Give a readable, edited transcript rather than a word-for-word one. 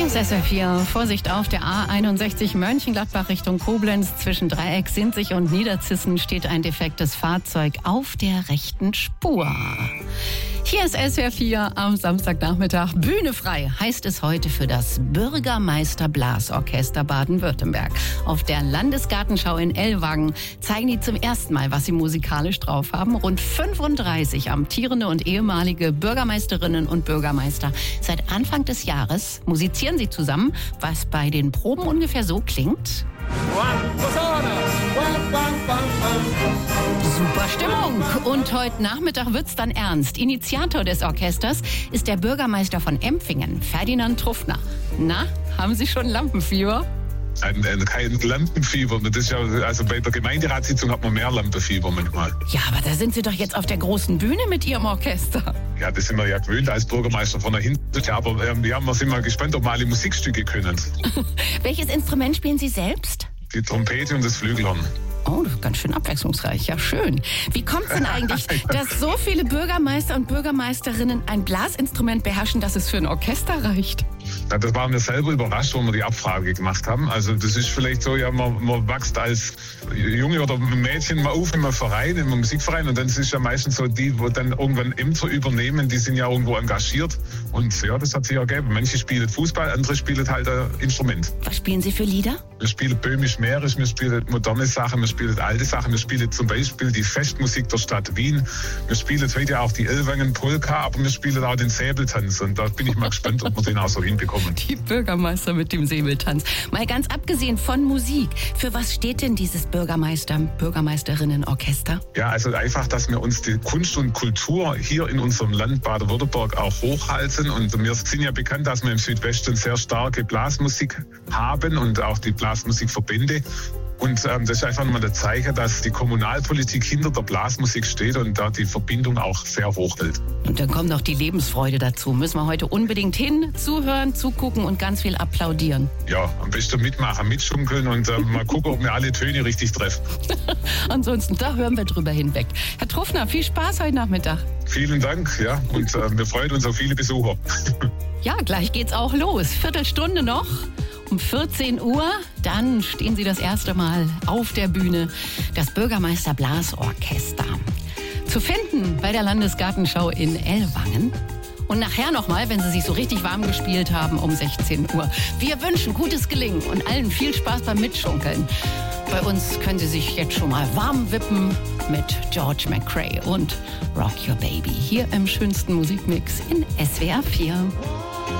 Hier ist SR4. Vorsicht auf der A61 Mönchengladbach Richtung Koblenz. Zwischen Dreieck, Sinzig und Niederzissen steht ein defektes Fahrzeug auf der rechten Spur. Hier ist SR4 am Samstagnachmittag. Bühne frei heißt es heute für das Bürgermeister-Blasorchester Baden-Württemberg. Auf der Landesgartenschau in Ellwangen zeigen die zum ersten Mal, was sie musikalisch drauf haben. Rund 35 amtierende und ehemalige Bürgermeisterinnen und Bürgermeister. Seit Anfang des Jahres musizieren sie zusammen, was bei den Proben ungefähr so klingt. Super Stimmung. Und heute Nachmittag wird's dann ernst. Initiator des Orchesters ist der Bürgermeister von Empfingen, Ferdinand Truffner. Na, haben Sie schon Lampenfieber? Kein Lampenfieber. Das ist ja, also bei der Gemeinderatssitzung hat man mehr Lampenfieber manchmal. Ja, aber da sind Sie doch jetzt auf der großen Bühne mit Ihrem Orchester. Ja, das sind wir ja gewöhnt als Bürgermeister von der Hintertür. Aber wir sind mal gespannt, ob wir alle Musikstücke können. Welches Instrument spielen Sie selbst? Die Trompete und das Flügelhorn. Oh, das ist ganz schön abwechslungsreich. Ja, schön. Wie kommt es denn eigentlich, dass so viele Bürgermeister und Bürgermeisterinnen ein Blasinstrument beherrschen, dass es für ein Orchester reicht? Ja, das waren wir selber überrascht, wo wir die Abfrage gemacht haben. Also das ist vielleicht so, ja, man wächst als Junge oder Mädchen mal auf in einem Verein, in einem Musikverein, und dann ist es ja meistens so die, wo dann irgendwann Ämter übernehmen, die sind ja irgendwo engagiert. Und ja, das hat sich ergeben. Manche spielen Fußball, andere spielen halt ein Instrument. Was spielen Sie für Lieder? Wir spielen böhmisch-mährisch, wir spielen moderne Sachen, wir spielen alte Sachen, wir spielen zum Beispiel die Festmusik der Stadt Wien. Wir spielen heute auch die Ellwangen-Polka, aber wir spielen auch den Säbeltanz. Und da bin ich mal gespannt, ob wir den auch so hinbekommen. Die Bürgermeister mit dem Säbeltanz. Mal ganz abgesehen von Musik, für was steht denn dieses Bürgermeisterinnen-Orchester? Ja, also einfach, dass wir uns die Kunst und Kultur hier in unserem Land Baden-Württemberg auch hochhalten. Und wir sind ja bekannt, dass wir im Südwesten sehr starke Blasmusik haben und auch die Blasmusikverbände. Und das ist einfach nochmal ein Zeichen, dass die Kommunalpolitik hinter der Blasmusik steht und da die Verbindung auch sehr hoch hält. Und dann kommt noch die Lebensfreude dazu. Müssen wir heute unbedingt hin, zuhören, zugucken und ganz viel applaudieren. Ja, am besten mitmachen, mitschunkeln und mal gucken, ob wir alle Töne richtig treffen. Ansonsten, da hören wir drüber hinweg. Herr Truffner, viel Spaß heute Nachmittag. Vielen Dank, ja, und wir freuen uns auf viele Besucher. Ja, gleich geht's auch los. Viertelstunde noch. Um 14 Uhr, dann stehen Sie das erste Mal auf der Bühne, das Bürgermeister-Blasorchester. Zu finden bei der Landesgartenschau in Ellwangen. Und nachher nochmal, wenn Sie sich so richtig warm gespielt haben, um 16 Uhr. Wir wünschen gutes Gelingen und allen viel Spaß beim Mitschunkeln. Bei uns können Sie sich jetzt schon mal warm wippen mit George McRae und Rock Your Baby hier im schönsten Musikmix in SWR 4.